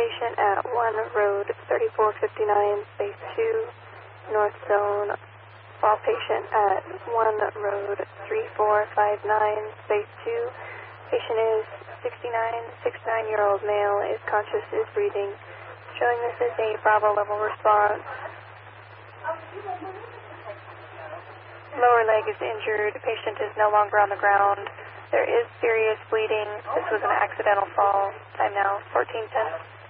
patient at 1 Road 3459, Space 2, North Zone. Fall patient at 1 Road 3459, Space 2. Patient is 69-year-old male, is conscious, is breathing. Showing this is a Bravo level response. Lower leg is injured. Patient is no longer on the ground. There is serious bleeding. This was an accidental fall. Time now, 14:10.